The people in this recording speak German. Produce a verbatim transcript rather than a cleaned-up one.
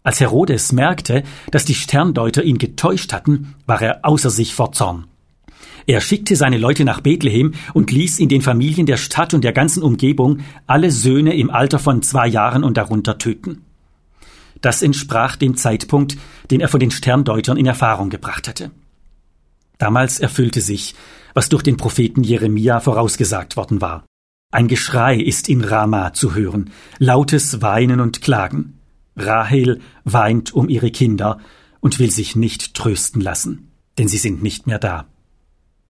Als Herodes merkte, dass die Sterndeuter ihn getäuscht hatten, war er außer sich vor Zorn. Er schickte seine Leute nach Bethlehem und ließ in den Familien der Stadt und der ganzen Umgebung alle Söhne im Alter von zwei Jahren und darunter töten. Das entsprach dem Zeitpunkt, den er von den Sterndeutern in Erfahrung gebracht hatte. Damals erfüllte sich, was durch den Propheten Jeremia vorausgesagt worden war. Ein Geschrei ist in Rama zu hören, lautes Weinen und Klagen. Rahel weint um ihre Kinder und will sich nicht trösten lassen, denn sie sind nicht mehr da.